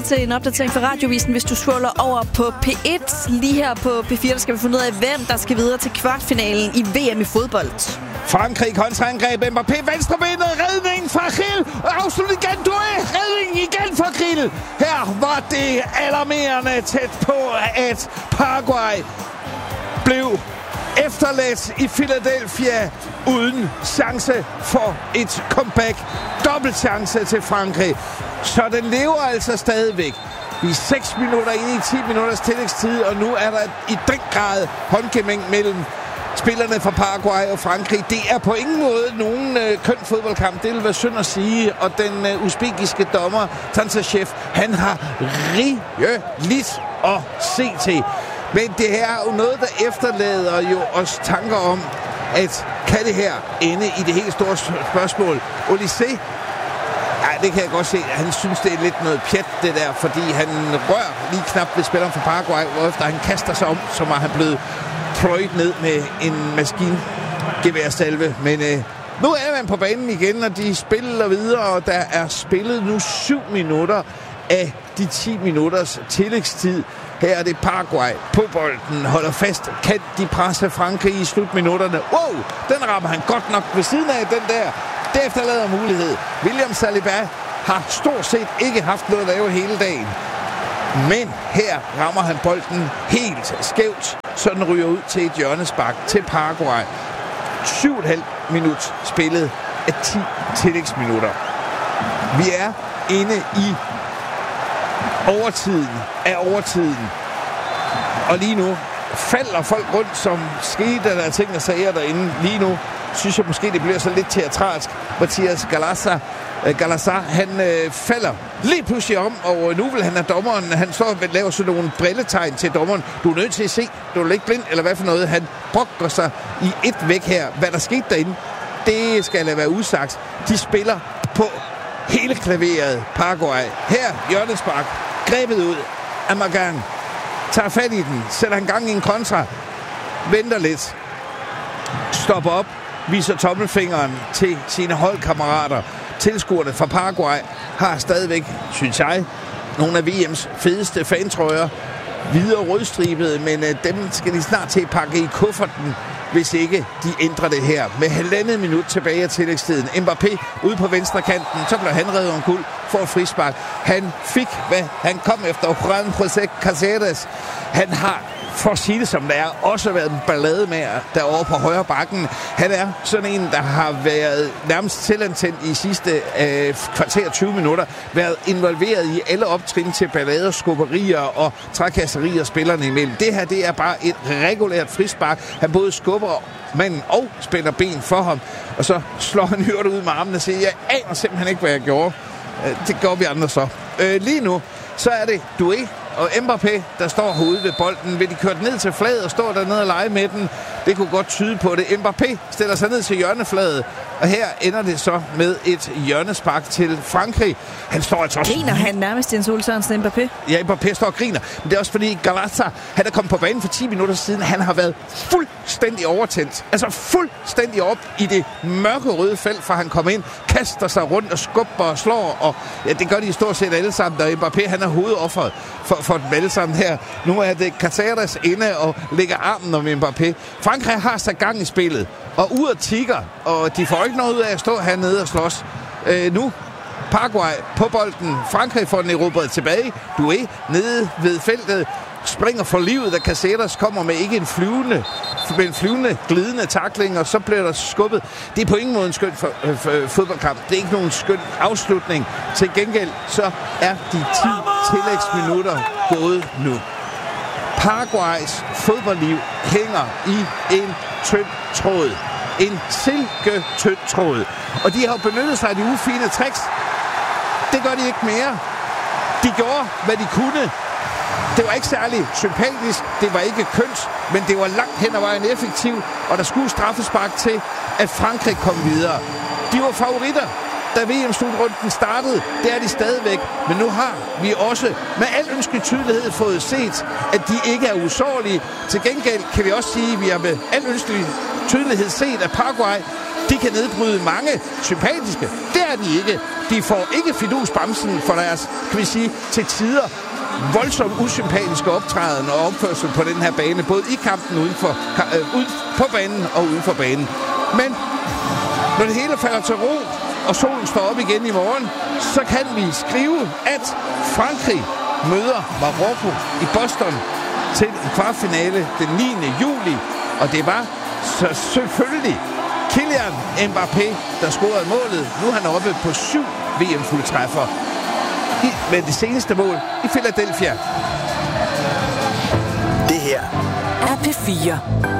til en opdatering fra Radiovisen. Hvis du scroller over på P1, lige her på P4, der skal vi finde ud af, hvem der skal videre til kvartfinalen i VM i fodbold. Frankrig kontraangreb, Mbappé, venstrebenet, redning fra Gil, afslutning igen, redning igen fra Gil. Her var det alarmerende tæt på, at Paraguay blev efterladt i Philadelphia uden chance for et comeback. Dobbelt chance til Frankrig. Så den lever altså stadigvæk. Vi er 6 minutter inde i 10 minutters tillægstid, og nu er der i den grad håndgemæng mellem spillerne fra Paraguay og Frankrig. Det er på ingen måde nogen køn fodboldkamp. Det vil være synd at sige. Og den uzbekiske dommer, Tantashev, han har rigeligt at se til. Men det er jo noget, der efterlader jo os tanker om, at kan det her ende i det helt store spørgsmål? Olysée? Ja, det kan jeg godt se. Han synes, det er lidt noget pjat, det der, fordi han rører lige knap ved spilleren fra Paraguay, hvorefter han kaster sig om, som er han blevet pløjet ned med en maskingeværsalve. Men nu er man på banen igen, og de spiller videre, og der er spillet nu 7 minutter af de 10 minutters tillægstid. Her er det Paraguay på bolden, holder fast. Kan de presse Frankrig i slutminutterne? Wow, den rammer han godt nok ved siden af den der. Det efterlader mulighed. William Saliba har stort set ikke haft noget at lave hele dagen. Men her rammer han bolden helt skævt, så den ryger ud til et hjørnespark til Paraguay. 7,5 minut spillet af 10 tillægsminutter. Vi er inde i overtiden. Og lige nu falder folk rundt, som skete, der er ting og sager derinde. Lige nu synes jeg måske, det bliver så lidt teatralsk. Mathias Galazar, han falder lige pludselig om, og nu vil han have dommeren. Han står og laver sådan nogle brilletegn til dommeren. Du er nødt til at se. Du er ikke blind, eller hvad for noget. Han brokker sig i et væk her. Hvad der skete derinde, det skal lade være usagt. De spiller på hele klaveret. Paraguay. Her, hjørnespark. Grebet ud af Magan. Tager fat i den. Sætter han gang i en kontra. Venter lidt. Stopper op. Viser tommelfingeren til sine holdkammerater. Tilskuerne fra Paraguay har stadigvæk, synes jeg, nogle af VM's fedeste fantrøjer. Hvide og rødstribede, men dem skal de snart til at pakke i kufferten, hvis ikke de ændrer det her. Med 1,5 minut tilbage af tillægstiden. Mbappé ude på venstre kanten, så blev han reddet omkuld for et frispark. Han fik, hvad han kom efter. Juan José Caceres. Han har, for at sige det som det er, også været en ballade med derovre på højre bakken. Han er sådan en, der har været nærmest tilantændt i sidste kvarter 20 minutter. Været involveret i alle optrin til ballader, skubberier og trakasserier spillerne imellem. Det her, det er bare et regulært frispark. Han både skubber manden og spænder ben for ham. Og så slår han hørt ud med armen og siger, jeg aner simpelthen ikke, hvad jeg gjorde. Det gør vi andre så. Lige nu, så er det Doué og Mbappé, der står herude ved bolden. Vil de køre ned til fladet og står dernede og lege med den? Det kunne godt tyde på det. Mbappé stiller sig ned til hjørnefladet, og her ender det så med et hjørnespark til Frankrig. Han står altså også... Griner han nærmest, Jens Ole Sørensen, Mbappé? Ja, Mbappé står og griner. Men det er også fordi Galazar, han er kommet på banen for 10 minutter siden. Han har været fuldstændig overtændt. Altså fuldstændig op i det mørke røde felt, fra han kom ind. Kaster sig rundt og skubber og slår. Og ja, det gør de stort set alle sammen. Og Mbappé, han er hovedofferet for dem alle sammen her. Nu er det Caceres inde og lægger armen om Mbappé. Frankrig har sat gang i spillet. Og ud og tigger. Og de får ikke noget ud af at stå hernede og slås. Nu Paraguay på bolden. Frankrig får den erobret tilbage. Doué nede ved feltet. Springer for livet, da Caceres kommer med ikke en flyvende, glidende tackling, og så bliver der skubbet. Det er på ingen måde en skøn fodboldkamp. Det er ikke nogen skøn afslutning. Til gengæld, så er de 10 tillægsminutter gået nu. Paraguays fodboldliv hænger i en tynd tråd. En silketynd tråd. Og de har benyttet sig af de ufine tricks. Det gør de ikke mere. De gjorde, hvad de kunne. Det var ikke særlig sympatisk, det var ikke kønt, men det var langt hen ad vejen effektivt, og der skulle straffespark til, at Frankrig kom videre. De var favoritter, da VM-slutrunden startede. Det er de stadigvæk, men nu har vi også med al ønskelig tydelighed fået set, at de ikke er usårlige. Til gengæld kan vi også sige, at vi har med al ønskelig tydelighed set, at Paraguay De kan nedbryde mange sympatiske. Det er de ikke. De får ikke fidusbremsen for deres, kan vi sige, til tider voldsomt usympatiske optræden og opførsel på den her bane. Både i kampen ude på banen og uden for banen. Men når det hele falder til ro, og solen står op igen i morgen, så kan vi skrive, at Frankrig møder Marokko i Boston til en kvartfinale den 9. juli. Og det var så selvfølgelig Kylian Mbappé, der scorede målet. Nu er han oppe på 7 VM-fuldtræffer med det seneste mål i Philadelphia. Det her er P4.